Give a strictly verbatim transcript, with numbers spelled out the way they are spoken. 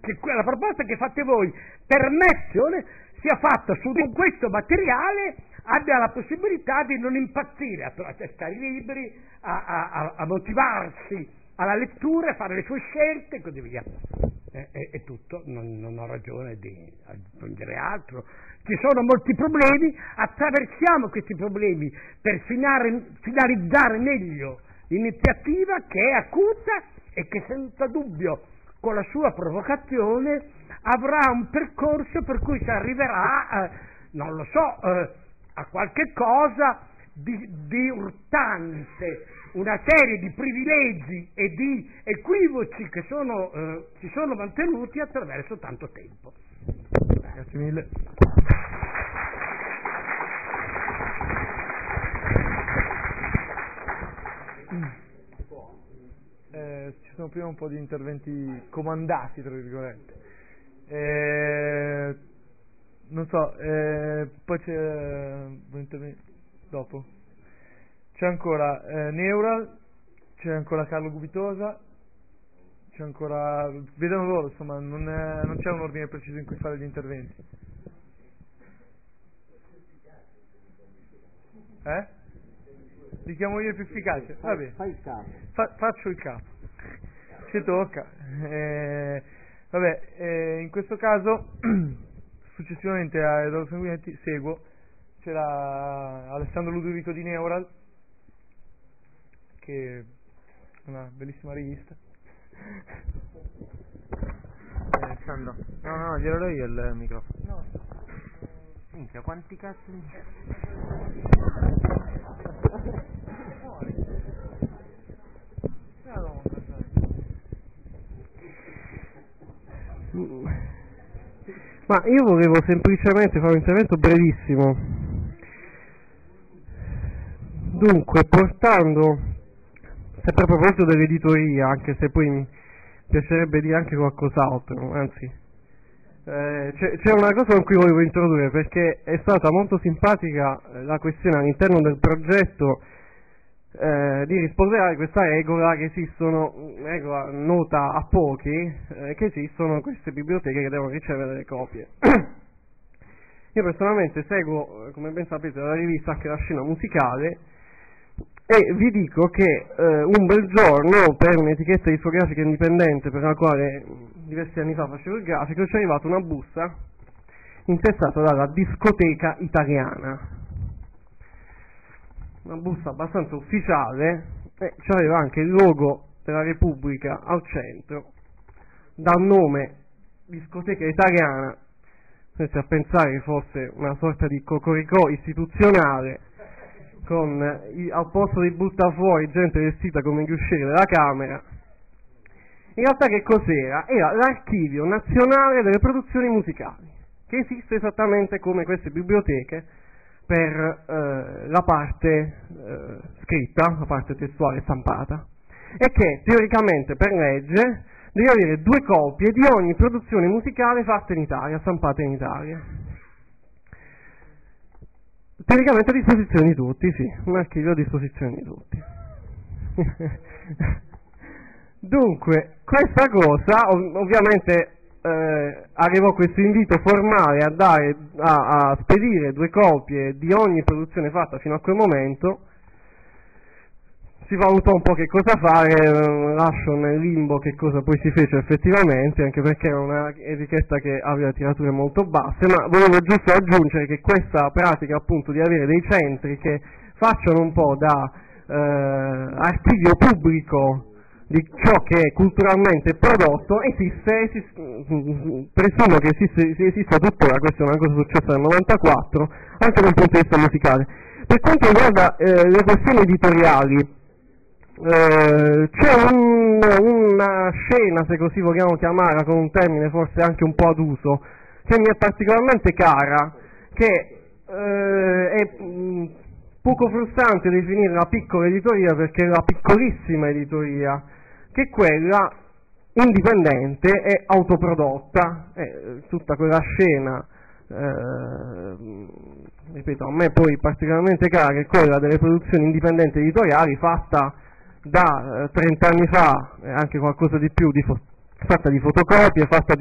che quella proposta che fate voi per Nazione sia fatta su di questo materiale, abbia la possibilità di non impazzire, a, a testare i libri, a, a, a motivarsi alla lettura, a fare le sue scelte e così via. È, è, è tutto, non, non ho ragione di aggiungere altro. Ci sono molti problemi, attraversiamo questi problemi per finare, finalizzare meglio l'iniziativa, che è acuta e che senza dubbio con la sua provocazione avrà un percorso per cui si arriverà, eh, non lo so, eh, a qualche cosa di, di urtante, una serie di privilegi e di equivoci che sono, eh, si sono mantenuti attraverso tanto tempo. Grazie mille. Eh, ci sono prima un po' di interventi comandati, tra virgolette. Eh, non so, eh, poi c'è eh, dopo. C'è ancora eh, Neural, c'è ancora Carlo Gubitosa, c'è ancora, vedono loro, insomma, non, è, non c'è un ordine preciso in cui fare gli interventi. Eh? Li chiamo io più efficace? Vabbè. Fai il capo. Fa, faccio il capo. Ci tocca. Eh, vabbè, eh, in questo caso, successivamente a Edoardo Sanguinetti, seguo, c'era Alessandro Ludovico di Neural, che è una bellissima rivista. Alessandro, no, no, glielo do io il microfono. No. Minchia, quanti cazzo mi... Ma io volevo semplicemente fare un intervento brevissimo. Dunque, portando, sempre a proposito dell'editoria, anche se poi mi piacerebbe dire anche qualcos'altro, anzi, eh, c'è, c'è una cosa con cui volevo introdurre, perché è stata molto simpatica la questione all'interno del progetto eh, di risposare questa regola che esistono, regola nota a pochi, eh, che esistono queste biblioteche che devono ricevere le copie. Io personalmente seguo, come ben sapete, la rivista anche la scena musicale, e vi dico che eh, un bel giorno, per un'etichetta discografica indipendente per la quale diversi anni fa facevo il grafico, ci è arrivata una busta intestata dalla Discoteca Italiana, una busta abbastanza ufficiale, e c'aveva anche il logo della Repubblica al centro, dal nome Discoteca Italiana, senza a pensare che fosse una sorta di cocoricò istituzionale, con i, al posto di buttare fuori gente vestita come gli uscieri della Camera. In realtà che cos'era? Era l'archivio nazionale delle produzioni musicali, che esiste esattamente come queste biblioteche per eh, la parte eh, scritta, la parte testuale stampata, e che teoricamente per legge deve avere due copie di ogni produzione musicale fatta in Italia, stampata in Italia. Teoricamente a disposizione di tutti, sì, un archivio a disposizione di tutti. Dunque, questa cosa, ov- ovviamente, eh, arrivò questo invito formale a, dare, a, a spedire due copie di ogni produzione fatta fino a quel momento. Si valutò un po' che cosa fare, eh, lascio nel limbo che cosa poi si fece effettivamente, anche perché era una etichetta che aveva tirature molto basse, ma volevo giusto aggiungere che questa pratica appunto di avere dei centri che facciano un po' da eh, archivio pubblico di ciò che è culturalmente prodotto esiste, esiste presumo che esiste, esista tuttora. Questa è una cosa successa nel novantaquattro, anche dal punto di vista musicale. Per quanto riguarda eh, le questioni editoriali, Eh, c'è un, una scena, se così vogliamo chiamarla, con un termine forse anche un po' ad uso, che mi è particolarmente cara, che eh, è mh, poco frustrante definire la piccola editoria, perché è la piccolissima editoria, che è quella indipendente e autoprodotta. Eh, tutta quella scena, eh, ripeto, a me poi particolarmente cara, che è quella delle produzioni indipendenti editoriali, fatta da trenta anni fa, e anche qualcosa di più, di fo- fatta di fotocopie, fatta di